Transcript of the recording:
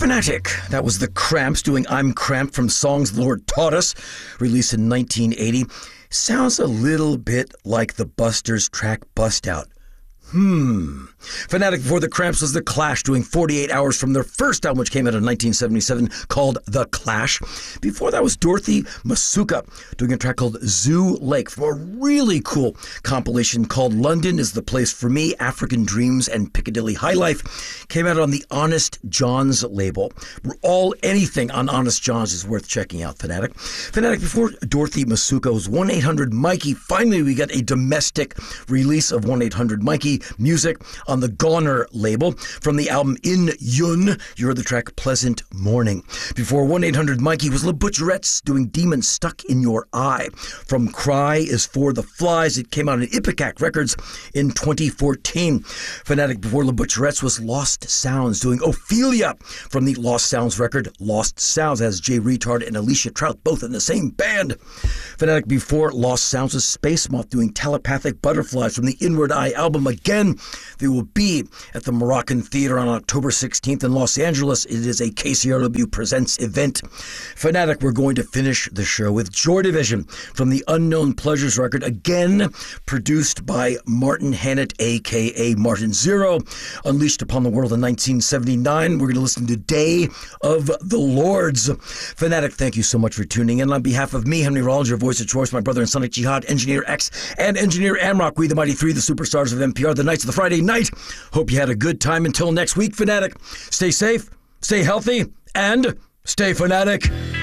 Fanatic. That was the Cramps doing I'm Cramped from Songs the Lord Taught Us, released in 1980. Sounds a little bit like the Busters track Bust Out. Fanatic before the Cramps was The Clash, doing 48 Hours from their first album, which came out in 1977, called The Clash. Before that was Dorothy Masuka, doing a track called Zoo Lake from a really cool compilation called London is the Place for Me, African Dreams and Piccadilly High Life. Came out on the Honest Jon's label. Anything on Honest Jon's is worth checking out, Fanatic. Fanatic before Dorothy Masuka was 1-800-Mikey. Finally, we got a domestic release of 1-800-Mikey music on the Goner label from the album In Yun. You heard the track Pleasant Morning. Before 1-800-Mikey was La Butcherettes doing Demon Stuck in Your Eye. From Cry is for the Flies. It came out on Ipecac Records in 2014. Fanatic before La Butcherettes was Lost Sounds doing Ophelia from the Lost Sounds record Lost Sounds, as Jay Retard and Alicia Trout, both in the same band. Fanatic before Lost Sounds was Space Moth doing Telepathic Butterflies from the Inward Eye album. Again, they will be at the Moroccan Theater on October 16th in Los Angeles. It is a KCRW Presents event. Fanatic, we're going to finish the show with Joy Division from the Unknown Pleasures record, again produced by Martin Hannett, a.k.a. Martin Zero, unleashed upon the world in 1979. We're going to listen to Day of the Lords. Fanatic, thank you so much for tuning in. On behalf of me, Henry Rollins, your voice of choice, my brother in Sonic Jihad, Engineer X, and Engineer Amrock, we the Mighty Three, the superstars of NPR, the Knights of the Friday Night. Hope you had a good time. Until next week, Fanatic, stay safe, stay healthy, and stay fanatic.